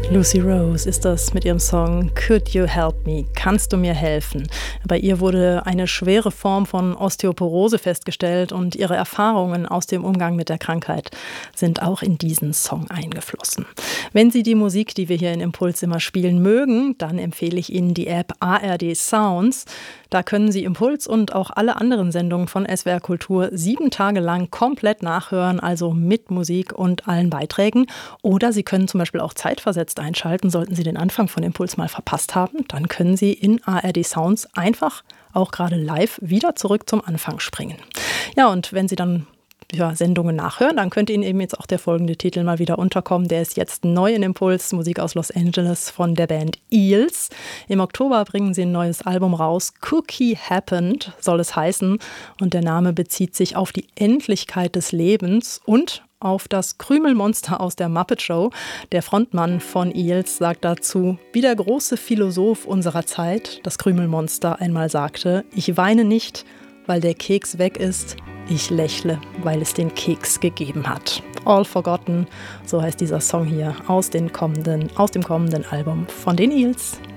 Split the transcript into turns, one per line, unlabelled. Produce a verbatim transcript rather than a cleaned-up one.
Lucy Rose ist das mit ihrem Song Could You Help Me? Kannst du mir helfen? Bei ihr wurde eine schwere Form von Osteoporose festgestellt und ihre Erfahrungen aus dem Umgang mit der Krankheit sind auch in diesen Song eingeflossen. Wenn Sie die Musik, die wir hier in Impuls immer spielen, mögen, dann empfehle ich Ihnen die App A R D Sounds. Da können Sie Impuls und auch alle anderen Sendungen von S W R Kultur sieben Tage lang komplett nachhören, also mit Musik und allen Beiträgen. Oder Sie können zum Beispiel auch zeitversetzt einschalten, sollten Sie den Anfang von Impuls mal verpasst haben. Dann können Sie in A R D Sounds einfach auch gerade live wieder zurück zum Anfang springen. Ja, und wenn Sie dann ja, Sendungen nachhören, dann könnte Ihnen eben jetzt auch der folgende Titel mal wieder unterkommen. Der ist jetzt neu in Impuls, Musik aus Los Angeles von der Band Eels. Im Oktober bringen sie ein neues Album raus. Cookie Happened soll es heißen. Und der Name bezieht sich auf die Endlichkeit des Lebens und auf das Krümelmonster aus der Muppet Show. Der Frontmann von Eels sagt dazu, wie der große Philosoph unserer Zeit, das Krümelmonster, einmal sagte: Ich weine nicht, weil der Keks weg ist. Ich lächle, weil es den Keks gegeben hat. All Forgotten, so heißt dieser Song hier aus, den kommenden, aus dem kommenden Album von den Eels.